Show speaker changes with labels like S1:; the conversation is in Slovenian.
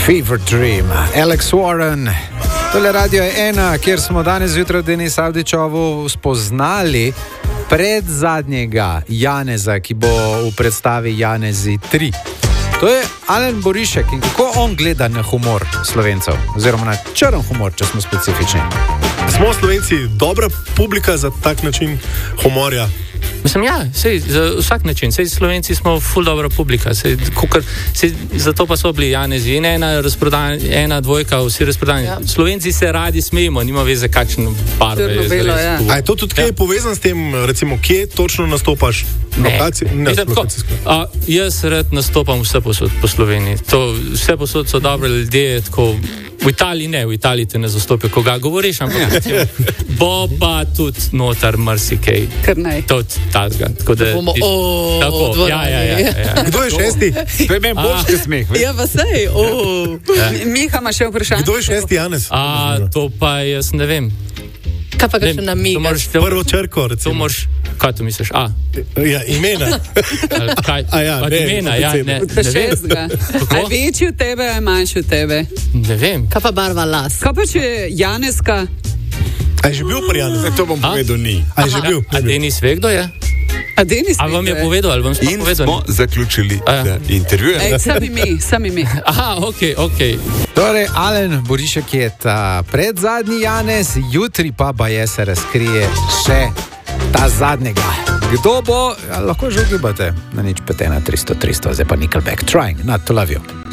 S1: Fever Dream, Alex Warren. Tole radio je ena, kjer smo danes zjutraj Denis Avdićovu spoznali predzadnjega Janeza, ki bo v predstavi Janezi 3. To je Alen Borišek in kako on gleda na humor Slovencev, oziroma na črn humor, če smo specifični.
S2: Smo Slovenci dobra publika za tak način humorja?
S3: Mislim, ja, sej, za vsak način. Sej, Slovenci smo ful dobra publika. Sej, zato pa so bili Janezi in ena dvojka, vsi razprodani. Ja. Slovenci se radi smejimo, nima veze, kakšen barve je.
S2: Ja. A je to tudi kaj povezan s tem, recimo, kje točno nastopaš?
S3: Jaz rad nastopam vse posod po Sloveniji. Vse posod so dobre ljudje, tako v Italiji ne, v Italiji te ne zastopijo, koga govoriš, ampak bo pa tudi notar marsikaj.
S4: Kar naj.
S3: Tazga. Tako da ja.
S2: Kdo je šesti?
S1: To je meni boljši smeh.
S4: Ja, pa sej. Miha ima še vprašanje.
S2: Kdo je šesti Janez?
S3: To pa jaz ne vem.
S5: Kaj pa še namigaš?
S2: Prvo črko, recimo.
S3: Kaj to misliš?
S2: Ja, imena.
S3: Imena, ja, ne
S4: vem. A je večji od tebe, a je manjši od tebe?
S3: Ne vem.
S5: Kaj pa barva las?
S4: Kaj pa če Janezka?
S2: A je že bil pri Janezu?
S1: To bom povedal, ni.
S2: A je že bil?
S3: A Denis ve, kdo je?
S4: A
S3: vam je povedal, ali vam smo povedali?
S6: In smo zaključili intervju.
S4: Sami mi.
S3: Aha, okej.
S1: Torej, Alen Borišek je ta predzadnji Janez, jutri pa baje se razkrije še ta zadnjega. Kdo bo, lahko že ugibate na 051 300 300, zdaj pa Nickelback, Trying Not to Love You.